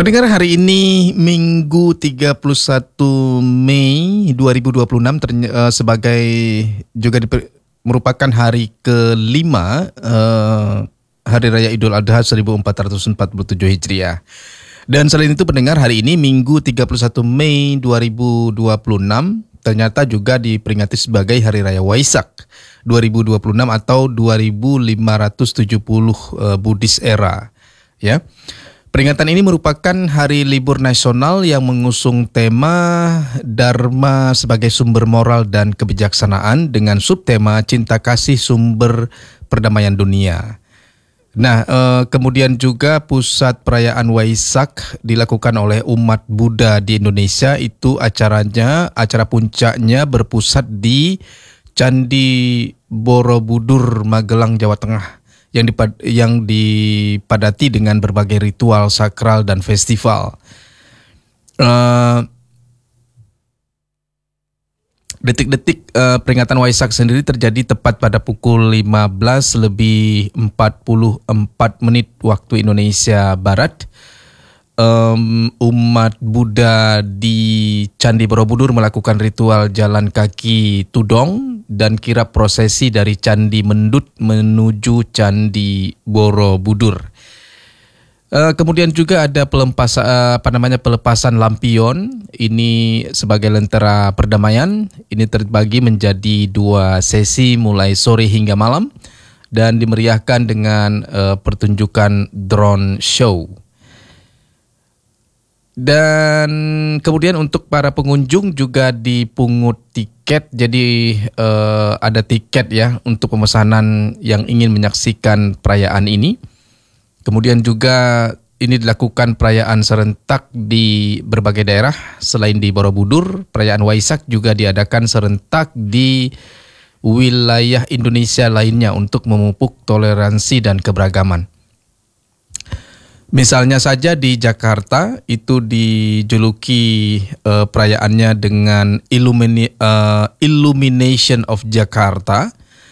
Pendengar, hari ini Minggu 31 Mei 2026 sebagai juga merupakan hari kelima Hari Raya Idul Adha 1447 Hijriah. Dan selain itu pendengar, hari ini Minggu 31 Mei 2026 ternyata juga diperingati sebagai Hari Raya Waisak 2026 atau 2570 Buddhis era, ya. Peringatan ini merupakan hari libur nasional yang mengusung tema Dharma sebagai sumber moral dan kebijaksanaan dengan subtema cinta kasih sumber perdamaian dunia. Nah, kemudian juga pusat perayaan Waisak dilakukan oleh umat Buddha di Indonesia. Itu acara puncaknya berpusat di Candi Borobudur, Magelang, Jawa Tengah, yang dipadati dengan berbagai ritual sakral dan festival. Detik-detik peringatan Waisak sendiri terjadi tepat pada pukul 15:44 waktu Indonesia Barat. Umat Buddha di Candi Borobudur melakukan ritual jalan kaki tudong dan kirap prosesi dari Candi Mendut menuju Candi Borobudur. Kemudian juga ada pelepasan lampion. Ini sebagai lentera perdamaian. Ini terbagi menjadi 2 sesi mulai sore hingga malam dan dimeriahkan dengan pertunjukan drone show. Dan kemudian untuk para pengunjung juga dipungut tiket. Jadi ada tiket ya untuk pemesanan yang ingin menyaksikan perayaan ini. Kemudian juga ini dilakukan perayaan serentak di berbagai daerah. Selain di Borobudur, perayaan Waisak juga diadakan serentak di wilayah Indonesia lainnya untuk memupuk toleransi dan keberagaman. Misalnya saja di Jakarta itu dijuluki perayaannya dengan Illumination of Jakarta,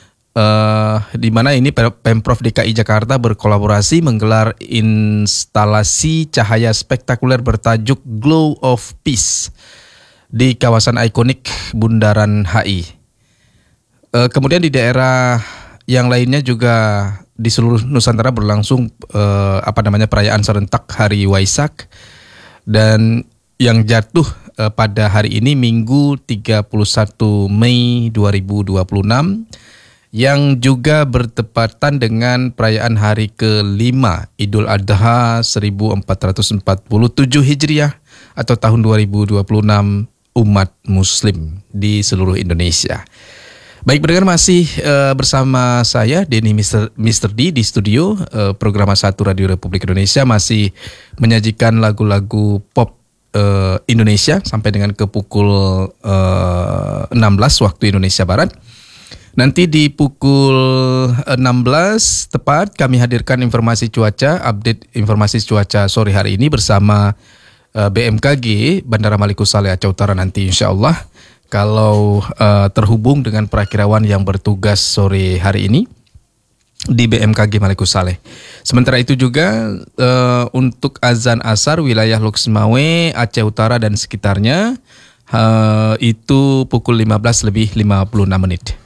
di mana ini Pemprov DKI Jakarta berkolaborasi menggelar instalasi cahaya spektakuler bertajuk Glow of Peace di kawasan ikonik Bundaran HI. Kemudian di daerah yang lainnya juga di seluruh Nusantara berlangsung perayaan serentak Hari Waisak, dan yang jatuh pada hari ini Minggu 31 Mei 2026 yang juga bertepatan dengan perayaan hari kelima Idul Adha 1447 Hijriah atau tahun 2026 umat muslim di seluruh Indonesia. Baik pendengar, masih bersama saya Denny Mr. D di studio program 1 Radio Republik Indonesia, masih menyajikan lagu-lagu pop Indonesia sampai dengan ke pukul 16 waktu Indonesia Barat. Nanti di pukul 16 tepat kami hadirkan informasi cuaca, update informasi cuaca sore hari ini bersama BMKG Bandara Maliku Saleh Aceh Utara nanti insya Allah, kalau terhubung dengan perakirawan yang bertugas sore hari ini di BMKG Maliku Saleh. Sementara itu juga untuk azan asar wilayah Loksmawe, Aceh Utara dan sekitarnya itu pukul 15:56.